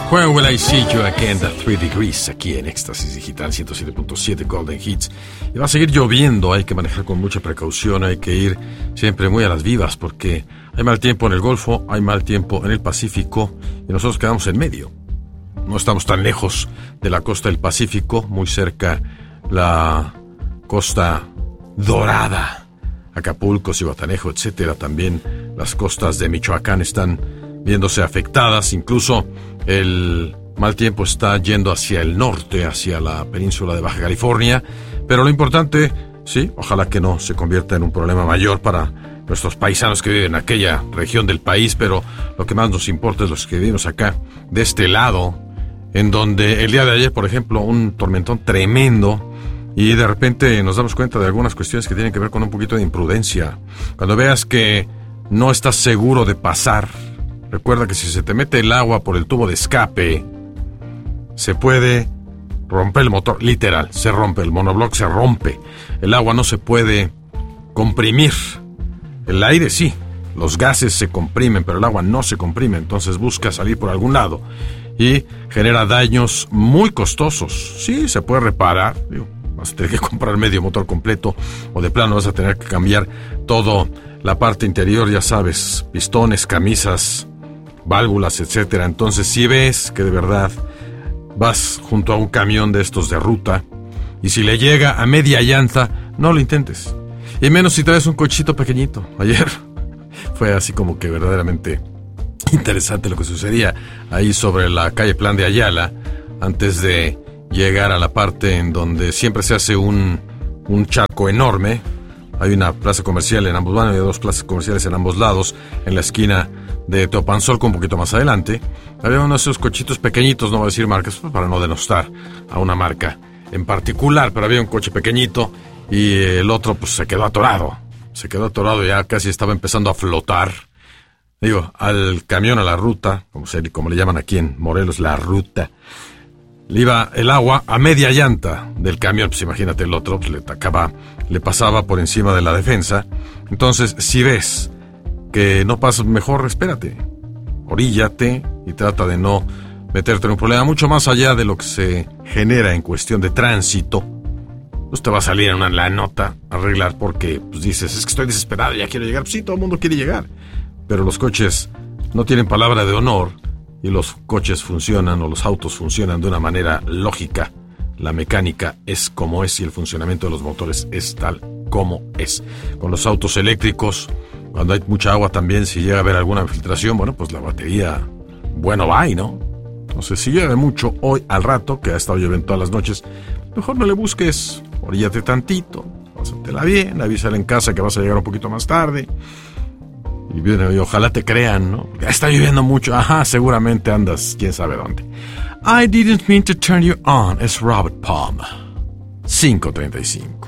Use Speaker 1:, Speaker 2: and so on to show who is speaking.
Speaker 1: When Will I See You Again, The 3 Degrees, aquí en Éxtasis Digital 107.7 Golden Hits. Y va a seguir lloviendo, hay que manejar con mucha precaución, hay que ir siempre muy a las vivas, porque hay mal tiempo en el Golfo, hay mal tiempo en el Pacífico, y nosotros quedamos en medio. No estamos tan lejos de la costa del Pacífico, muy cerca la costa dorada, Acapulco, Zihuatanejo, etcétera. También las costas de Michoacán están viéndose afectadas, incluso el mal tiempo está yendo hacia el norte, hacia la península de Baja California, pero lo importante, sí, ojalá que no se convierta en un problema mayor para nuestros paisanos que viven en aquella región del país, pero lo que más nos importa es los que vivimos acá, de este lado, en donde el día de ayer, por ejemplo, un tormentón tremendo, y de repente nos damos cuenta de algunas cuestiones que tienen que ver con un poquito de imprudencia. Cuando veas que no estás seguro de pasar, recuerda que si se te mete el agua por el tubo de escape, se puede romper el motor, literal, se rompe, el monobloc se rompe, el agua no se puede comprimir, el aire sí, los gases se comprimen, pero el agua no se comprime, entonces busca salir por algún lado y genera daños muy costosos. Sí, se puede reparar, vas a tener que comprar medio motor completo, o de plano vas a tener que cambiar toda la parte interior, ya sabes, pistones, camisas, válvulas, etcétera. Entonces, si ves que de verdad vas junto a un camión de estos de ruta, y si le llega a media llanta, no lo intentes. Y menos si traes un cochito pequeñito. Ayer fue así como que verdaderamente interesante lo que sucedía ahí sobre la calle Plan de Ayala, antes de llegar a la parte en donde siempre se hace un charco enorme. Hay una plaza comercial en ambos lados, hay dos plazas comerciales en ambos lados, en la esquina de Teopanzolco, un poquito más adelante. Había uno de esos cochitos pequeñitos, no voy a decir marcas, pues para no denostar a una marca en particular, pero había un coche pequeñito y el otro pues se quedó atorado, ya casi estaba empezando a flotar. Digo, al camión, a la ruta, como le llaman aquí en Morelos, la ruta, le iba el agua a media llanta del camión. Pues imagínate, el otro pues, le pasaba por encima de la defensa. Entonces, si ves que no pasas, mejor espérate, oríllate y trata de no meterte en un problema mucho más allá de lo que se genera en cuestión de tránsito. Pues te va a salir en la nota a arreglar porque pues dices, es que estoy desesperado, ya quiero llegar. Pues sí, todo el mundo quiere llegar, pero los coches no tienen palabra de honor y los coches funcionan, o los autos funcionan de una manera lógica. La mecánica es como es y el funcionamiento de los motores es tal como es. Con los autos eléctricos, cuando hay mucha agua también, si llega a haber alguna filtración, bueno, pues la batería, bueno, va, ¿no? Entonces, si llueve mucho hoy al rato, que ha estado lloviendo todas las noches, mejor no le busques, oríllate tantito, pásatela bien, avísale en casa que vas a llegar un poquito más tarde. Y ojalá te crean, ¿no? Está lloviendo mucho. Ajá, seguramente andas quién sabe dónde. I didn't mean to turn you on. Es Robert Palm. 5:35.